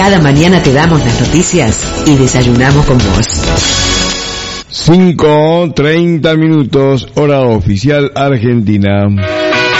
Cada mañana te damos las noticias y desayunamos con vos. 5:30, hora oficial Argentina.